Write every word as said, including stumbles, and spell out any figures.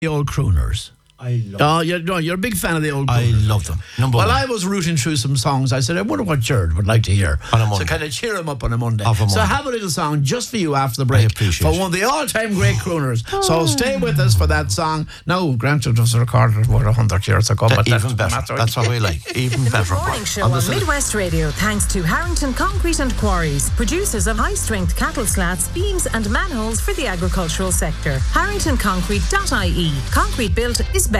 the old crooners. I love Oh, you're, no, you're a big fan of the old I crooners. love them. Number Well, one. I was rooting through some songs. I said, I wonder what Jared would like to hear. On a Monday. So kind of cheer him up on a Monday. Of a So Monday. have a little song just for you after the break. I appreciate For it. one of the all-time great crooners. So stay with us for that song. No, granted, it was recorded about one hundred years ago. But Even that's better. That's what we like. Even better. The morning show On the on sil- Midwest Radio, thanks to Harrington Concrete and Quarries, producers of high-strength cattle slats, beams and manholes for the agricultural sector. harrington concrete dot I E. Concrete built is